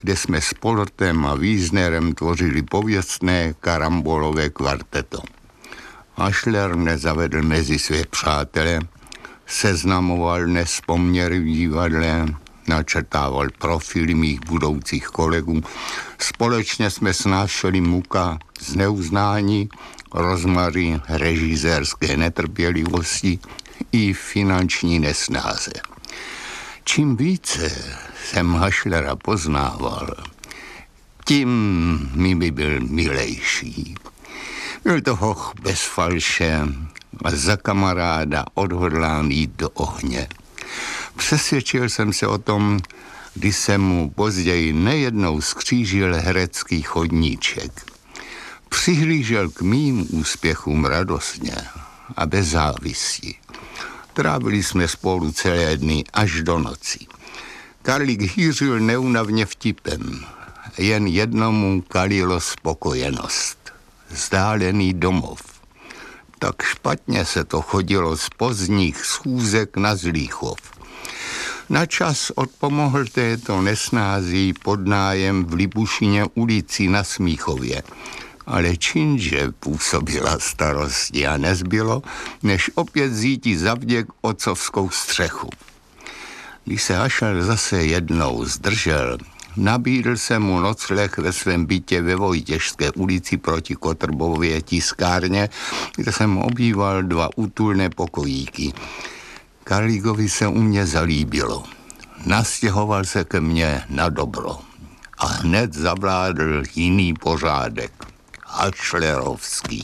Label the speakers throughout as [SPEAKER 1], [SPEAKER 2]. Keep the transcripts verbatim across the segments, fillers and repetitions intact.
[SPEAKER 1] kde jsme s Polotem a Wiesnerem tvořili pověstné karambolové kvarteto. Hašler mne zavedl mezi své přátele, seznamoval dnes poměry v divadle, načrtával profily mých budoucích kolegů. Společně jsme snášeli muka z neuznání, rozmary režisérské netrpělivosti i finanční nesnáze. Čím více jsem Hašlera poznával, tím mi by byl milejší. Byl to hoch bez falše a za kamaráda odhodlán jít do ohně. Přesvědčil jsem se o tom, když jsem mu později nejednou skřížil herecký chodníček. Přihlížel k mým úspěchům radostně a bez závisti. Trávili jsme spolu celé dny až do noci. Karlík hýřil neúnavně vtipem. Jen jednomu kalilo spokojenost. Vzdálený domov. Tak špatně se to chodilo z pozdních schůzek na Zlíchov. Na čas odpomohl této nesnází podnájem v Libušině ulici na Smíchově. Ale činže působila starosti a nezbylo, než opět zíti zavděk otcovskou střechu. Když se Hašler zase jednou zdržel, nabídl jsem mu nocleh ve svém bytě ve Vojtěžské ulici proti Kotrbově tiskárně, kde jsem obýval dva útulné pokojíky. Karlíkovi se u mě zalíbilo. Nastěhoval se ke mně na dobro a hned zavládl jiný pořádek. Hašlerovský.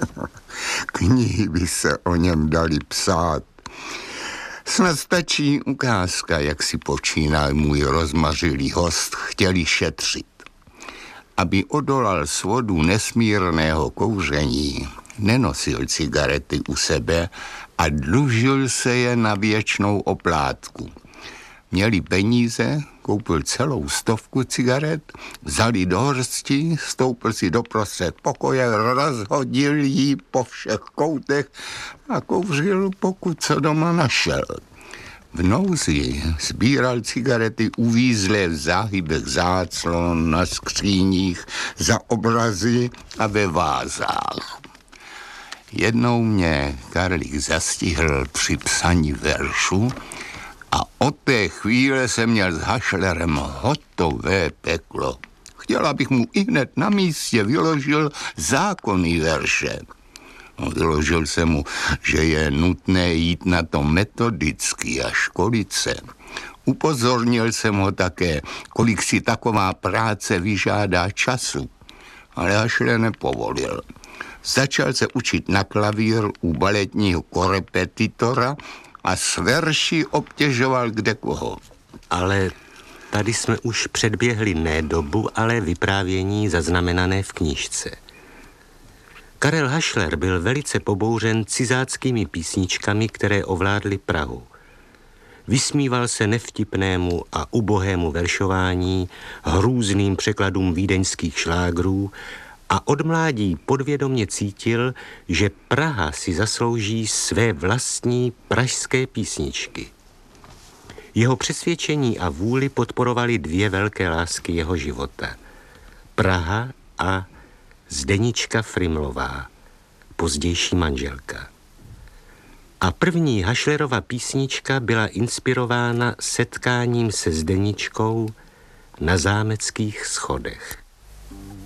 [SPEAKER 1] Knihy by se o něm dali psát. Snad stačí ukázka, jak si počínal můj rozmařilý host, chtěli šetřit. Aby odolal svodu nesmírného kouření, nenosil cigarety u sebe a dlužil se je na věčnou oplátku. Měli peníze, koupil celou stovku cigaret, vzali do hrsti, stoupil si doprostřed pokoje, rozhodil ji po všech koutech a kouřil, pokud co doma našel. V nouzi sbíral cigarety uvízlé v záhybech záclon, na skříních, za obrazy a ve vázách. Jednou mě Karlík zastihl při psaní veršu a od té chvíle jsem měl s Hašlerem hotové peklo. Chtěl, abych mu ihned na místě vyložil zákonný verše. No, vyložil jsem mu, že je nutné jít na to metodicky a školit se. Upozornil jsem ho také, kolik si taková práce vyžádá času. Ale Hašler nepovolil. Začal se učit na klavír u baletního korepetitora a s verši obtěžoval kdekoho.
[SPEAKER 2] Ale tady jsme už předběhli ne dobu, ale vyprávění zaznamenané v knížce. Karel Hašler byl velice pobouřen cizáckými písničkami, které ovládly Prahu. Vysmíval se nevtipnému a ubohému veršování, hrůzným překladům vídeňských šlágrů a od mládí podvědomě cítil, že Praha si zaslouží své vlastní pražské písničky. Jeho přesvědčení a vůli podporovaly dvě velké lásky jeho života. Praha a Zdenička Frimlová, pozdější manželka. A první Hašlerova písnička byla inspirována setkáním se Zdeničkou na zámeckých schodech.